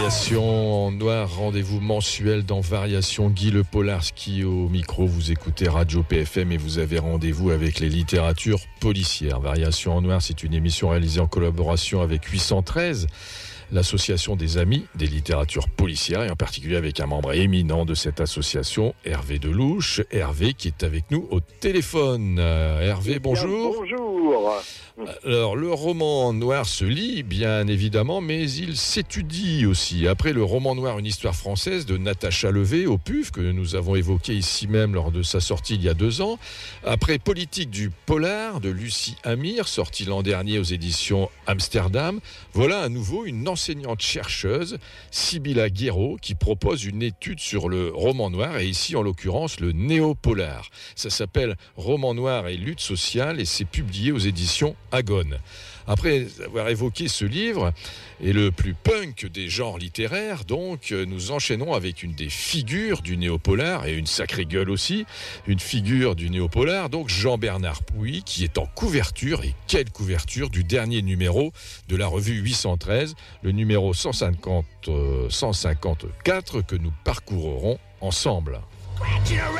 Variation en noir, rendez-vous mensuel dans Variation. Guy Le Polarski au micro, vous écoutez Radio PFM et vous avez rendez-vous avec les littératures policières. Variation en noir, c'est une émission réalisée en collaboration avec 813, l'association des amis des littératures policières, et en particulier avec un membre éminent de cette association, Hervé Delouche. Hervé qui est avec nous au téléphone. Hervé, bonjour. Bonjour. Alors, le roman noir se lit, bien évidemment, mais il s'étudie aussi. Après le roman noir Une histoire française de Natacha Levé au PUF, que nous avons évoqué ici même lors de sa sortie il y a 2 ans. Après Politique du polar de Lucie Amir, sorti l'an dernier aux éditions Amsterdam. Voilà à nouveau une enseignante-chercheuse, Sibylla Guéraud, qui propose une étude sur le roman noir, et ici en l'occurrence le néo-polar. Ça s'appelle Roman noir et lutte sociale et c'est publié aux éditions Agone. Après avoir évoqué ce livre, et le plus punk des genres littéraires, donc, nous enchaînons avec une des figures du néo-polar, et une sacrée gueule aussi, une figure du néo-polar, donc Jean-Bernard Pouy, qui est en couverture, et quelle couverture, du dernier numéro de la revue 813, le numéro 154 que nous parcourrons ensemble.